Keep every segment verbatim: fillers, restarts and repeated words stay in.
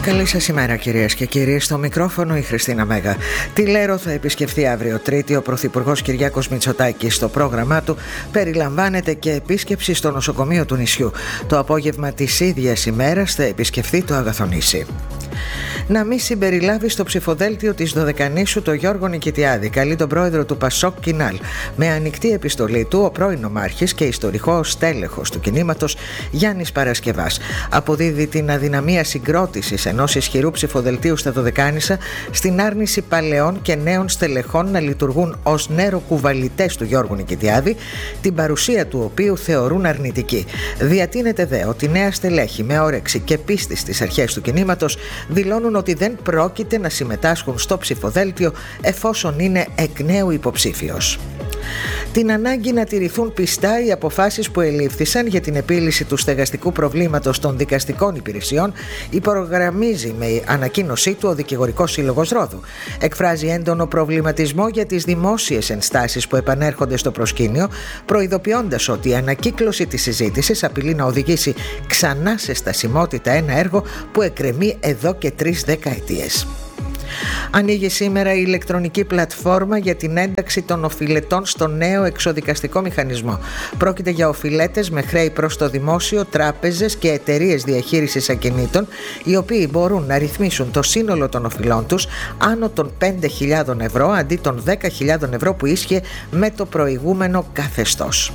Καλή σας ημέρα κυρίες και κύριοι, στο μικρόφωνο η Χριστίνα Μέγα. Τη Λέρο θα επισκεφθεί αύριο Τρίτη ο Πρωθυπουργός Κυριάκος Μητσοτάκης. Στο πρόγραμμά του περιλαμβάνεται και επίσκεψη στο νοσοκομείο του νησιού. Το απόγευμα της ίδιας ημέρας θα επισκεφθεί το Αγαθονήσι. Να μην συμπεριλάβει στο ψηφοδέλτιο της Δωδεκανήσου το Γιώργο Νικητιάδη, καλεί τον πρόεδρο του Πασόκ Κινάλ. Με ανοιχτή επιστολή του, ο πρώην νομάρχης και ιστορικός στέλεχος του κινήματος Γιάννης Παρασκευάς αποδίδει την αδυναμία συγκρότησης ενός ισχυρού ψηφοδελτίου στα Δωδεκάνησα στην άρνηση παλαιών και νέων στελεχών να λειτουργούν ως νεροκουβαλιτές του Γιώργου Νικητιάδη, την παρουσία του οποίου θεωρούν αρνητική. Διατείνεται δε ότι νέα στελέχη με όρεξη και πίστη στις αρχές του κινήματος δηλώνουν ότι δεν πρόκειται να συμμετάσχουν στο ψηφοδέλτιο εφόσον είναι εκ νέου υποψήφιος. Την ανάγκη να τηρηθούν πιστά οι αποφάσεις που ελήφθησαν για την επίλυση του στεγαστικού προβλήματος των δικαστικών υπηρεσιών υπογραμμίζει με ανακοίνωσή του ο Δικηγορικός Σύλλογος Ρόδου. Εκφράζει έντονο προβληματισμό για τις δημόσιες ενστάσεις που επανέρχονται στο προσκήνιο, προειδοποιώντας ότι η ανακύκλωση της συζήτησης απειλεί να οδηγήσει ξανά σε στασιμότητα ένα έργο που εκκρεμεί εδώ και τρεις δεκαετίες. Ανοίγει σήμερα η ηλεκτρονική πλατφόρμα για την ένταξη των οφειλετών στο νέο εξοδικαστικό μηχανισμό. Πρόκειται για οφειλέτες με χρέη προς το δημόσιο, τράπεζες και εταιρείες διαχείρισης ακινήτων, οι οποίοι μπορούν να ρυθμίσουν το σύνολο των οφειλών τους άνω των πέντε χιλιάδες ευρώ αντί των δέκα χιλιάδες ευρώ που ίσχυε με το προηγούμενο καθεστώς.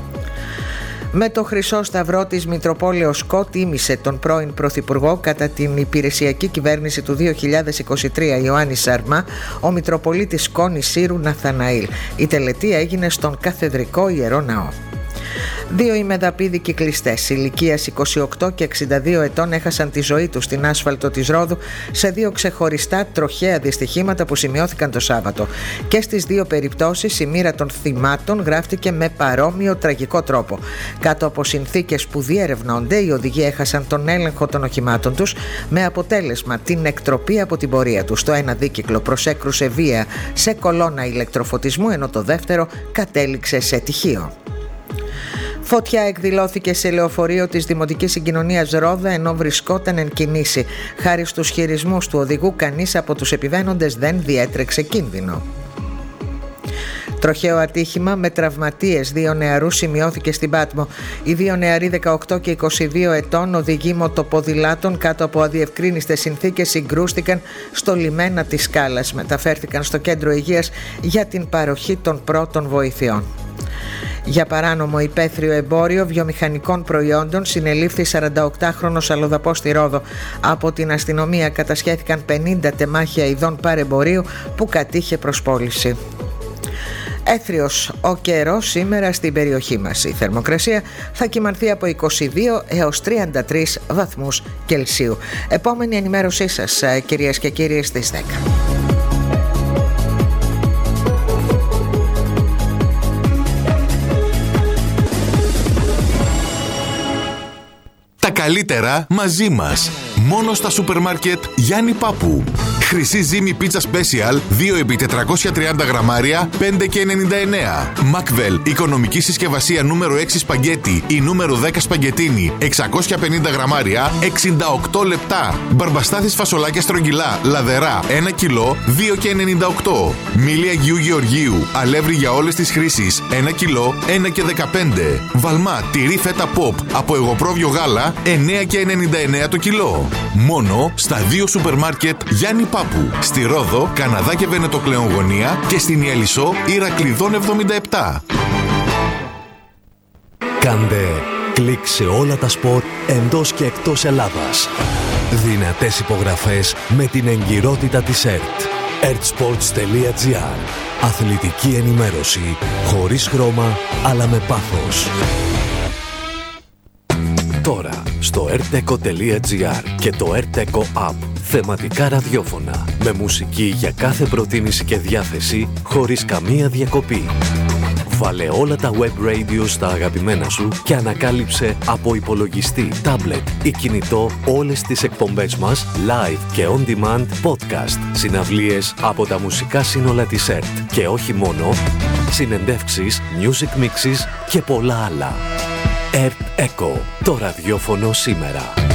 Με το Χρυσό Σταυρό της Μητροπόλεως ΚΟ τίμησε τον πρώην Πρωθυπουργό κατά την υπηρεσιακή κυβέρνηση του δύο χιλιάδες είκοσι τρία Ιωάννη Σαρμά, ο Μητροπολίτης ΚΟ Νησίρου Ναθαναήλ. Η τελετή έγινε στον Καθεδρικό Ιερό Ναό. Δύο ημεδαπίδοι κυκλιστές ηλικίας είκοσι οκτώ και εξήντα δύο ετών έχασαν τη ζωή τους στην άσφαλτο της Ρόδου σε δύο ξεχωριστά τροχαία δυστυχήματα που σημειώθηκαν το Σάββατο. Και στις δύο περιπτώσεις η μοίρα των θυμάτων γράφτηκε με παρόμοιο τραγικό τρόπο. Κάτω από συνθήκες που διερευνώνται, οι οδηγοί έχασαν τον έλεγχο των οχημάτων τους με αποτέλεσμα την εκτροπή από την πορεία τους. Το ένα δίκυκλο προσέκρουσε βία σε κολόνα ηλεκτροφωτισμού, ενώ το δεύτερο κατέληξε σε τυχείο. Φωτιά εκδηλώθηκε σε λεωφορείο της Δημοτικής Συγκοινωνίας Ρόδα ενώ βρισκόταν εν κινήσει. Χάρη στους χειρισμούς του οδηγού, κανείς από τους επιβαίνοντες δεν διέτρεξε κίνδυνο. Τροχαίο ατύχημα με τραυματίες δύο νεαρούς σημειώθηκε στην Πάτμο. Οι δύο νεαροί δεκαοκτώ και είκοσι δύο ετών οδηγοί μοτοποδηλάτων κάτω από αδιευκρίνιστες συνθήκες συγκρούστηκαν στο λιμένα της Σκάλας. Μεταφέρθηκαν στο κέντρο υγείας για την παροχή των πρώτων βοηθειών. Για παράνομο υπαίθριο εμπόριο βιομηχανικών προϊόντων συνελήφθη σαρανταοκτάχρονος αλλοδαπός στη Ρόδο. Από την αστυνομία κατασχέθηκαν πενήντα τεμάχια ειδών παρεμπορίου που κατήχε προς πώληση. Έθριος ο καιρός σήμερα στην περιοχή μας. Η θερμοκρασία θα κυμανθεί από είκοσι δύο έως τριάντα τρεις βαθμούς Κελσίου. Επόμενη ενημέρωσή σας, κυρίες και κύριοι, στις δέκα. Τα καλύτερα μαζί μας. Μόνο στα σούπερ μάρκετ Γιάννη Πάπου. Χρυσή ζύμη πίτσα special δύο επί τετρακόσια τριάντα γραμμάρια πέντε και ενενήντα εννέα. Μακβέλ οικονομική συσκευασία νούμερο έξι σπαγκέτι ή νούμερο δέκα σπαγκετίνι εξακόσια πενήντα γραμμάρια εξήντα οκτώ λεπτά. Μπαρμπαστάθης φασολάκια στρογγυλά λαδερά ένα κιλό δύο και ενενήντα οκτώ. Μήλι Αγίου Γεωργίου αλεύρι για όλες τις χρήσεις ένα κιλό ένα και δεκαπέντε. Βαλμά τυρί φέτα pop από εγωπρόβιο γάλα εννέα και ενενήντα εννέα το κιλό. Μόνο στα δύο σούπερ μάρκετ Γιάννη Πάπου. Στη Ρόδο, Καναδά και Βενετοκλέον γωνία και στην Ιαλισσό Ηρακλειδών εβδομήντα επτά. Κάντε κλικ σε όλα τα σπορ εντός και εκτός Ελλάδας. Δυνατές υπογραφές με την εγκυρότητα της ΕΡΤ. ερτ-σπορτς τελεία τζι άρ. Αθλητική ενημέρωση χωρίς χρώμα αλλά με πάθος. Τώρα στο ερτ-εκο τελεία τζι άρ και το ερτ-εκο App. Θεματικά ραδιόφωνα με μουσική για κάθε προτίμηση και διάθεση χωρίς καμία διακοπή. Βάλε όλα τα web radio στα αγαπημένα σου και ανακάλυψε από υπολογιστή, τάμπλετ ή κινητό όλες τις εκπομπές μας live και on demand podcast, συναυλίες από τα μουσικά σύνολα της ΕΡΤ και όχι μόνο, συνεντεύξεις, music mixes και πολλά άλλα. ερτ-εκο, το ραδιόφωνο σήμερα.